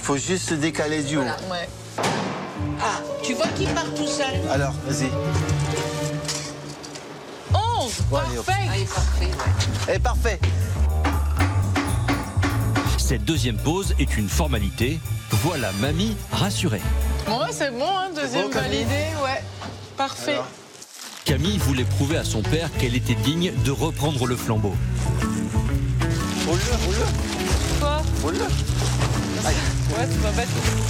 Il faut juste se décaler du haut. Voilà. Ouais. Ah, tu vois qu'il part tout seul. Alors, vas-y. 11. Ouais, allez, hop. Parfait. Ah, il est parfait, ouais. Eh, parfait. Cette deuxième pause est une formalité. Voilà mamie rassurée. Bon, ouais, c'est bon, hein, deuxième bon, Camille validé, ouais. Parfait. Alors. Camille voulait prouver à son père qu'elle était digne de reprendre le flambeau. Roule-le, roule-le. Quoi? Roule-le. Ouais, c'est pas bête.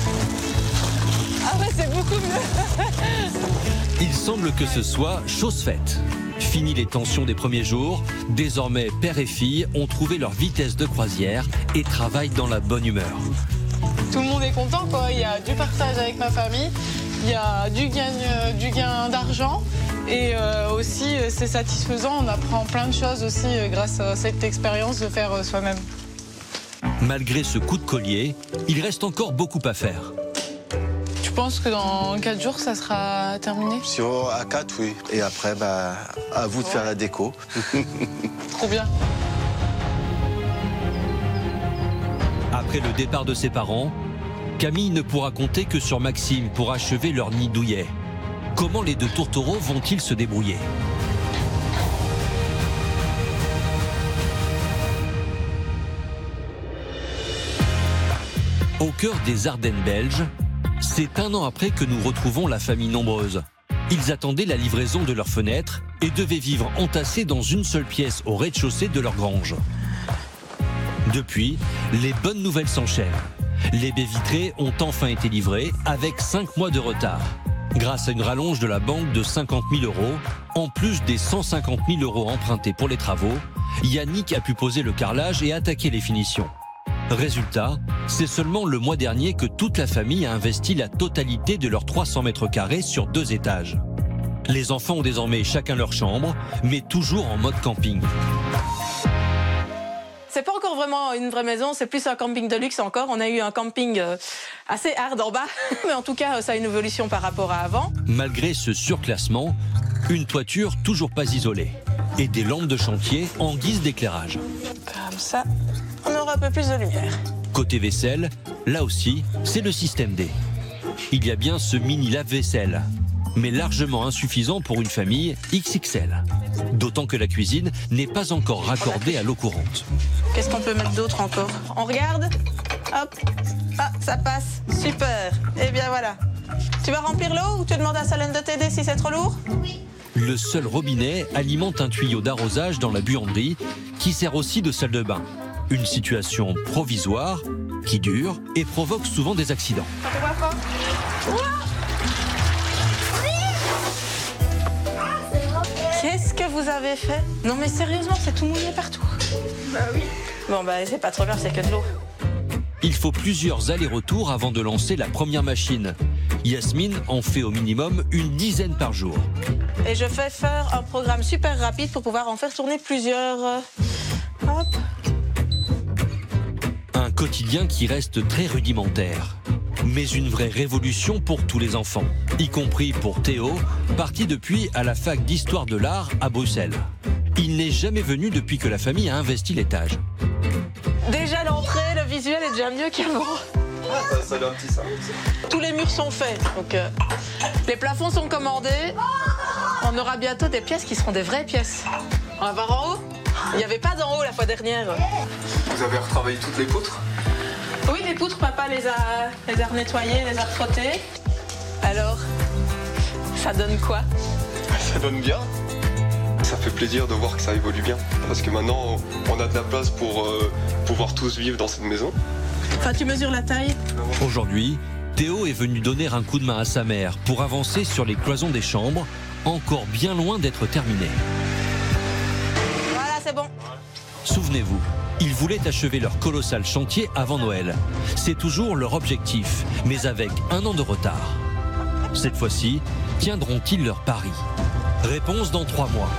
Ah ouais, c'est beaucoup mieux. Il semble que ce soit chose faite. Fini les tensions des premiers jours. Désormais, père et fille ont trouvé leur vitesse de croisière et travaillent dans la bonne humeur. Tout le monde est content, quoi. Il y a du partage avec ma famille, il y a du gain d'argent. Et aussi, c'est satisfaisant. On apprend plein de choses aussi grâce à cette expérience de faire soi-même. Malgré ce coup de collier, il reste encore beaucoup à faire. Tu penses que dans 4 jours, ça sera terminé? Sur à 4, oui. Et après, bah, à vous de faire la déco. Trop bien. Après le départ de ses parents, Camille ne pourra compter que sur Maxime pour achever leur nid douillet. Comment les deux tourtereaux vont-ils se débrouiller? Au cœur des Ardennes belges, c'est 1 an après que nous retrouvons la famille nombreuse. Ils attendaient la livraison de leurs fenêtres et devaient vivre entassés dans une seule pièce au rez-de-chaussée de leur grange. Depuis, les bonnes nouvelles s'enchaînent. Les baies vitrées ont enfin été livrées avec 5 mois de retard. Grâce à une rallonge de la banque de 50 000 €, en plus des 150 000 € empruntés pour les travaux, Yannick a pu poser le carrelage et attaquer les finitions. Résultat, c'est seulement le mois dernier que toute la famille a investi la totalité de leurs 300 mètres carrés sur 2 étages. Les enfants ont désormais chacun leur chambre, mais toujours en mode camping. C'est pas encore vraiment une vraie maison, c'est plus un camping de luxe encore. On a eu un camping assez hard en bas, mais en tout cas, ça a une évolution par rapport à avant. Malgré ce surclassement, une toiture toujours pas isolée et des lampes de chantier en guise d'éclairage. Comme ça, on aura un peu plus de lumière. Côté vaisselle, là aussi, c'est le système D. Il y a bien ce mini lave-vaisselle, mais largement insuffisant pour une famille XXL. D'autant que la cuisine n'est pas encore raccordée à l'eau courante. Qu'est-ce qu'on peut mettre d'autre encore? On regarde. Hop. Ah, ça passe. Super. Eh bien voilà. Tu vas remplir l'eau ou tu demandes à Solène de t'aider si c'est trop lourd? Oui. Le seul robinet alimente un tuyau d'arrosage dans la buanderie qui sert aussi de salle de bain. Une situation provisoire qui dure et provoque souvent des accidents. Ça te voit pas? Qu'est-ce que vous avez fait? Non mais sérieusement, c'est tout mouillé partout. Bah oui. Bon bah c'est pas trop grave, c'est que de l'eau. Il faut plusieurs allers-retours avant de lancer la première machine. Yasmine en fait au minimum une dizaine par jour. Et je fais faire un programme super rapide pour pouvoir en faire tourner plusieurs. Hop. Un quotidien qui reste très rudimentaire. Mais une vraie révolution pour tous les enfants, y compris pour Théo, parti depuis à la fac d'histoire de l'art à Bruxelles. Il n'est jamais venu depuis que la famille a investi l'étage. Déjà l'entrée, le visuel est déjà mieux qu'avant. Ça donne un petit ça. Tous les murs sont faits, donc les plafonds sont commandés. On aura bientôt des pièces qui seront des vraies pièces. On va voir en haut. Il n'y avait pas d'en haut la fois dernière. Vous avez retravaillé toutes les poutres? Oui, les poutres, papa les a renettoyées, les a refrottées. Alors, ça donne quoi? Ça donne bien. Ça fait plaisir de voir que ça évolue bien. Parce que maintenant, on a de la place pour pouvoir tous vivre dans cette maison. Enfin, tu mesures la taille? Aujourd'hui, Théo est venu donner un coup de main à sa mère pour avancer sur les cloisons des chambres, encore bien loin d'être terminées. Voilà, c'est bon. Souvenez-vous, ils voulaient achever leur colossal chantier avant Noël. C'est toujours leur objectif, mais avec 1 an de retard. Cette fois-ci, tiendront-ils leur pari? Réponse dans 3 mois.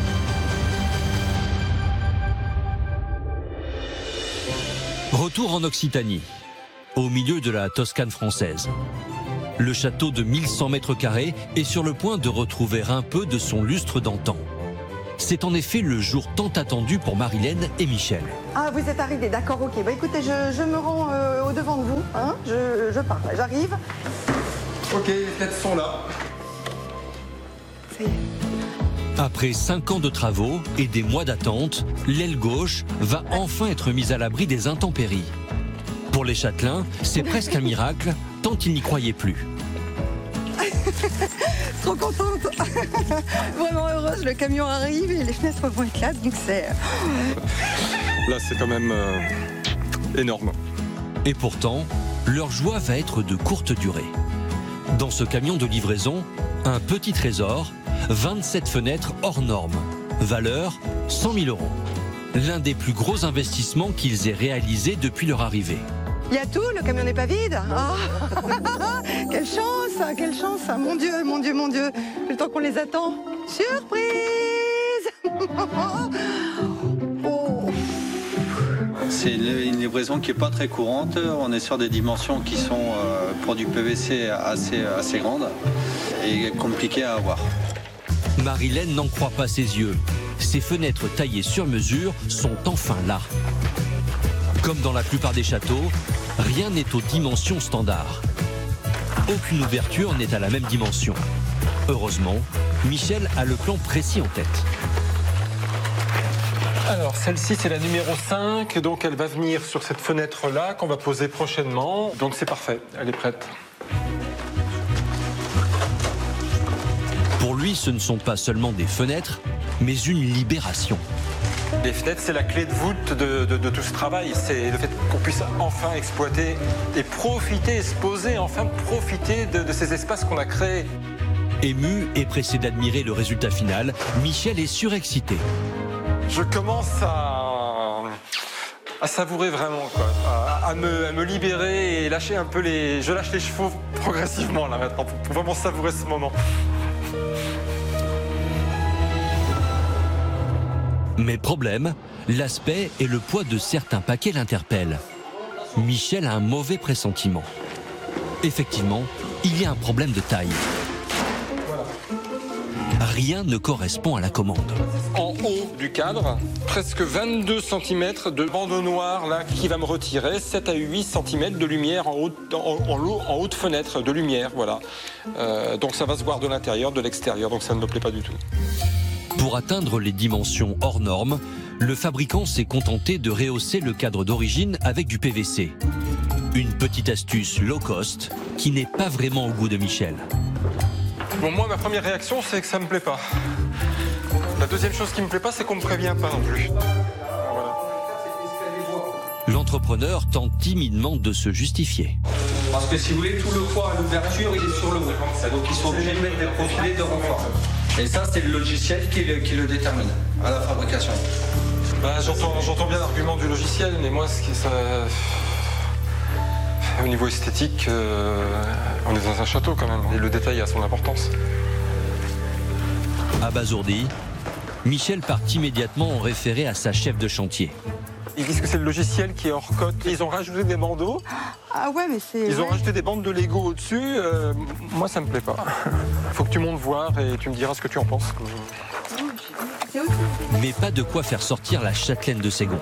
Retour en Occitanie, au milieu de la Toscane française. Le château de 1100 mètres carrés est sur le point de retrouver un peu de son lustre d'antan. C'est en effet le jour tant attendu pour Marilène et Michel. Ah, vous êtes arrivés, d'accord, ok. Bah écoutez, je me rends au devant de vous, hein. Je pars, là, j'arrive. Ok, les têtes sont là. Ça y est. Après 5 ans de travaux et des mois d'attente, l'aile gauche va enfin être mise à l'abri des intempéries. Pour les Châtelains, c'est presque un miracle, tant ils n'y croyaient plus. Trop contente. Vraiment heureuse, le camion arrive et les fenêtres vont être là, donc c'est... Là, c'est quand même énorme. Et pourtant, leur joie va être de courte durée. Dans ce camion de livraison, un petit trésor, 27 fenêtres hors normes. Valeur 100 000 €. L'un des plus gros investissements qu'ils aient réalisés depuis leur arrivée. Il y a tout, le camion n'est pas vide. Oh. Quelle chance, quelle chance. Mon Dieu, mon Dieu, mon Dieu. Le temps qu'on les attend. Surprise. Oh. C'est une livraison qui n'est pas très courante. On est sur des dimensions qui sont, pour du PVC, assez grandes et compliquées à avoir. Marilène n'en croit pas ses yeux. Ces fenêtres taillées sur mesure sont enfin là. Comme dans la plupart des châteaux, rien n'est aux dimensions standards. Aucune ouverture n'est à la même dimension. Heureusement, Michel a le plan précis en tête. Alors celle-ci c'est la numéro 5, donc elle va venir sur cette fenêtre-là qu'on va poser prochainement. Donc c'est parfait, elle est prête. Pour lui, ce ne sont pas seulement des fenêtres, mais une libération. Les fenêtres, c'est la clé de voûte de tout ce travail. C'est le fait qu'on puisse enfin exploiter et profiter, se poser, enfin profiter de ces espaces qu'on a créés. Ému et pressé d'admirer le résultat final, Michel est surexcité. Je commence à savourer vraiment, quoi, à me libérer et lâcher un peu les... Je lâche les chevaux progressivement là maintenant pour vraiment savourer ce moment. Mais problème, l'aspect et le poids de certains paquets l'interpellent. Michel a un mauvais pressentiment. Effectivement, il y a un problème de taille. Rien ne correspond à la commande. En haut du cadre, presque 22 cm de bandeau noir là, qui va me retirer 7 à 8 cm de lumière en haute fenêtre de lumière. Voilà. Donc ça va se voir de l'intérieur, de l'extérieur, donc ça ne me plaît pas du tout. Pour atteindre les dimensions hors normes, le fabricant s'est contenté de rehausser le cadre d'origine avec du PVC. Une petite astuce low cost qui n'est pas vraiment au goût de Michel. Bon, moi, ma première réaction, c'est que ça me plaît pas. La deuxième chose qui me plaît pas, c'est qu'on me prévient pas non plus. Voilà. L'entrepreneur tente timidement de se justifier. Parce que si vous voulez, tout le poids à l'ouverture, il est sur le haut. Donc ils sont obligés de mettre des profilés de renfort. Et ça, c'est le logiciel qui le détermine à la fabrication. Bah, j'entends bien l'argument du logiciel, mais moi, au niveau esthétique, on est dans un château quand même, et le détail a son importance. Abasourdi, Michel part immédiatement en référé à sa chef de chantier. Ils disent que c'est le logiciel qui est hors cote. Ils ont rajouté des bandeaux. Ah ouais, mais c'est... Ils ont rajouté des bandes de Lego au-dessus. Moi, ça me plaît pas. Faut que tu montes voir et tu me diras ce que tu en penses. Mais pas de quoi faire sortir la châtelaine de ses gonds.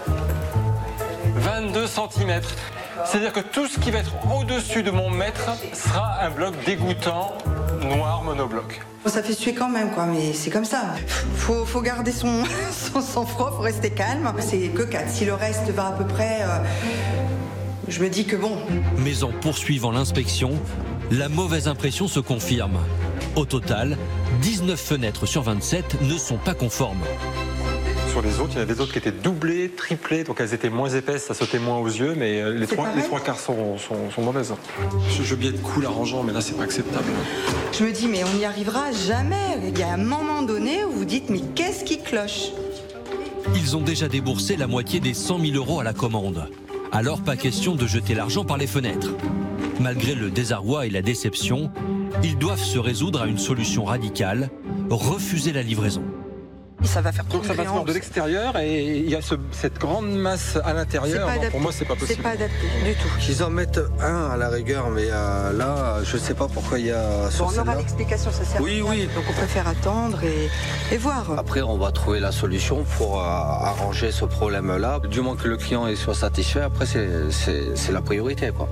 22 cm. C'est-à-dire que tout ce qui va être au-dessus de mon mètre sera un bloc dégoûtant, noir, monobloc. Ça fait suer quand même, quoi, mais c'est comme ça. Faut garder son sang-froid, faut rester calme. C'est que 4. Si le reste va à peu près... je me dis que bon... Mais en poursuivant l'inspection, la mauvaise impression se confirme. Au total, 19 fenêtres sur 27 ne sont pas conformes. Sur les autres, il y en a des autres qui étaient doublées, triplées, donc elles étaient moins épaisses, ça sautait moins aux yeux, mais les trois quarts sont mauvaises. Je veux bien être cool arrangeant, mais là, c'est pas acceptable. Je me dis, mais on n'y arrivera jamais. Il y a un moment donné où vous dites, mais qu'est-ce qui cloche? Ils ont déjà déboursé la moitié des 100 000 € à la commande. Alors pas question de jeter l'argent par les fenêtres. Malgré le désarroi et la déception, ils doivent se résoudre à une solution radicale, refuser la livraison. Ça va faire trop Donc ça va se voir de l'extérieur et il y a cette grande masse à l'intérieur. Pour moi, c'est pas possible. C'est pas adapté du tout. Ils en mettent un à la rigueur, mais là, je sais pas pourquoi il y a sur on aura l'explication, ça sert à rien. Oui. Donc on préfère attendre et voir. Après, on va trouver la solution pour arranger ce problème-là. Du moins que le client soit satisfait, après, c'est la priorité, quoi.